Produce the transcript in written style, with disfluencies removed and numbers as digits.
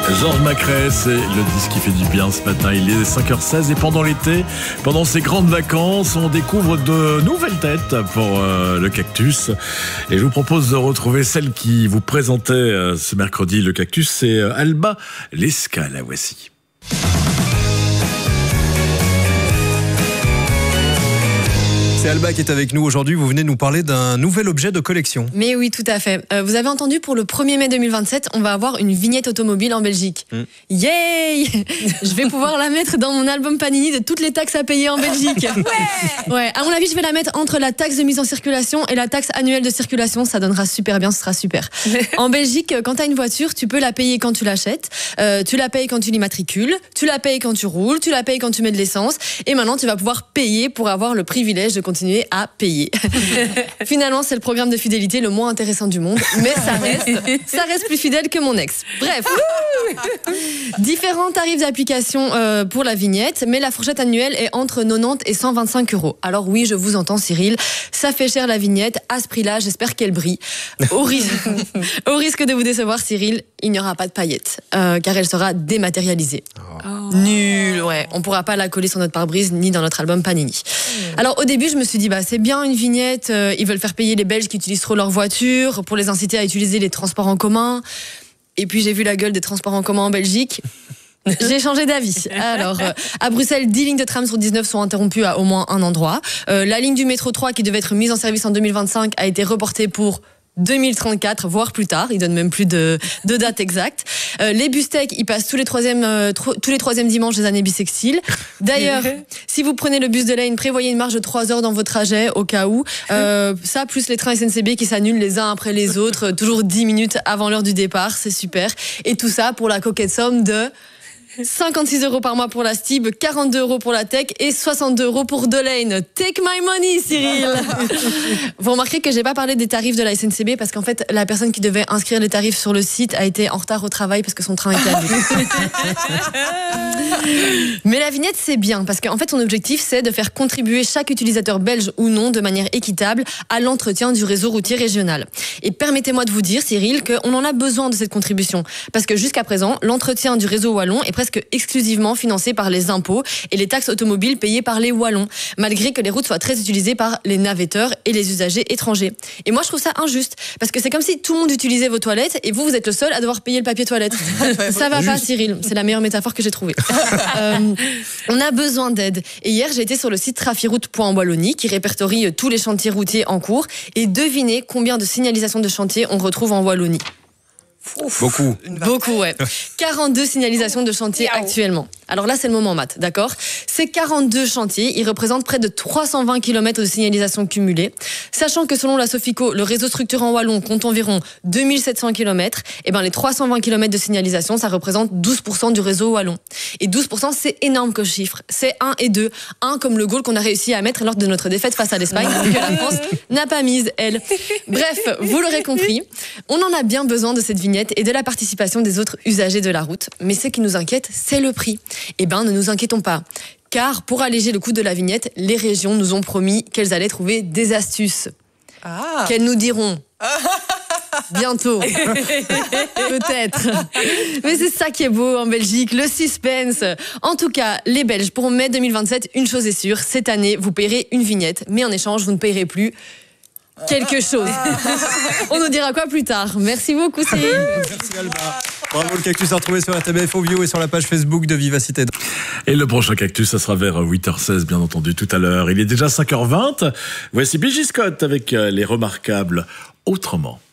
Georges Macrae, c'est le disque qui fait du bien ce matin. Il est 5h16 et pendant l'été, pendant ces grandes vacances, on découvre de nouvelles têtes pour le Cactus. Et je vous propose de retrouver celle qui vous présentait ce mercredi le Cactus, c'est Alba Lesca. La voici. C'est Alba qui est avec nous aujourd'hui. Vous venez nous parler d'un nouvel objet de collection. Mais oui, tout à fait. Vous avez entendu, pour le 1er mai 2027, on va avoir une vignette automobile en Belgique. Yay! Je vais pouvoir la mettre dans mon album Panini de toutes les taxes à payer en Belgique. Ouais. À mon avis, je vais la mettre entre la taxe de mise en circulation et la taxe annuelle de circulation. Ça donnera super bien, ce sera super. En Belgique, quand tu as une voiture, tu peux la payer quand tu l'achètes, tu la payes quand tu l'immatricules, tu la payes quand tu roules, tu la payes quand tu mets de l'essence. Et maintenant, tu vas pouvoir payer pour avoir le privilège de continuer à payer. Finalement, c'est le programme de fidélité le moins intéressant du monde, mais ça reste plus fidèle que mon ex. Bref, différents tarifs d'application pour la vignette, mais la fourchette annuelle est entre 90 et 125 €. Alors oui, je vous entends, Cyril, ça fait cher la vignette. À ce prix-là, j'espère qu'elle brille. Au risque de vous décevoir, Cyril, il n'y aura pas de paillettes, car elle sera dématérialisée. Nul, ouais. On pourra pas la coller sur notre pare-brise ni dans notre album Panini. Alors au début, je me suis dit, c'est bien une vignette, ils veulent faire payer les Belges qui utilisent trop leur voiture pour les inciter à utiliser les transports en commun. Et puis j'ai vu la gueule des transports en commun en Belgique. J'ai changé d'avis. Alors, à Bruxelles, 10 lignes de tram sur 19 sont interrompues à au moins un endroit. La ligne du métro 3, qui devait être mise en service en 2025, a été reportée pour 2034, voire plus tard. Ils donnent même plus de date exacte. Les bus tech, ils passent tous les troisièmes dimanches des années bissextiles. D'ailleurs, si vous prenez le bus de Lane, prévoyez une marge de 3 heures dans vos trajets, au cas où. Ça, plus les trains SNCB qui s'annulent les uns après les autres, toujours 10 minutes avant l'heure du départ. C'est super. Et tout ça pour la coquette somme de 56 € par mois pour la Stib, 42 € pour la Tech et 62 € pour Delane. Take my money, Cyril. Vous remarquez que j'ai pas parlé des tarifs de la SNCB parce qu'en fait, la personne qui devait inscrire les tarifs sur le site a été en retard au travail parce que son train était annulé. Mais la vignette, c'est bien parce qu'en fait, son objectif, c'est de faire contribuer chaque utilisateur belge ou non de manière équitable à l'entretien du réseau routier régional. Et permettez-moi de vous dire, Cyril, qu'on en a besoin de cette contribution parce que jusqu'à présent, l'entretien du réseau wallon est presque exclusivement financé par les impôts et les taxes automobiles payées par les Wallons, malgré que les routes soient très utilisées par les navetteurs et les usagers étrangers. Et moi, je trouve ça injuste, parce que c'est comme si tout le monde utilisait vos toilettes et vous êtes le seul à devoir payer le papier toilette. Ça va pas, Cyril. C'est la meilleure métaphore que j'ai trouvée. On a besoin d'aide. Et hier, j'ai été sur le site trafiroute.wallonie, qui répertorie tous les chantiers routiers en cours, et devinez combien de signalisations de chantier on retrouve en Wallonie. Beaucoup, ouais. 42 signalisations de chantier actuellement. Alors là, c'est le moment, Matt, d'accord ? Ces 42 chantiers, ils représentent près de 320 km de signalisation cumulée. Sachant que selon la Sofico, le réseau structurant wallon compte environ 2700 km, et ben les 320 km de signalisation, ça représente 12% du réseau wallon. Et 12%, c'est énorme comme chiffre. C'est 1 et 2. 1 comme le goal qu'on a réussi à mettre lors de notre défaite face à l'Espagne, que la France n'a pas mise, elle. Bref, vous l'aurez compris, on en a bien besoin de cette vignette et de la participation des autres usagers de la route. Mais ce qui nous inquiète, c'est le prix. Eh ben, ne nous inquiétons pas. Car pour alléger le coût de la vignette, les régions nous ont promis qu'elles allaient trouver des astuces. Qu'elles nous diront bientôt. Peut-être. Mais c'est ça qui est beau en Belgique, le suspense. En tout cas, les Belges, pour mai 2027, une chose est sûre, cette année, vous payerez une vignette. Mais en échange, vous ne payerez plus quelque chose. On nous dira quoi plus tard. Merci beaucoup, Cyril. Merci Alba. Bravo, le Cactus à retrouver sur RTBF Audio et sur la page Facebook de Vivacité. Et le prochain Cactus, ça sera vers 8h16, bien entendu, tout à l'heure. Il est déjà 5h20. Voici Bigiscotte avec les remarquables Autrement.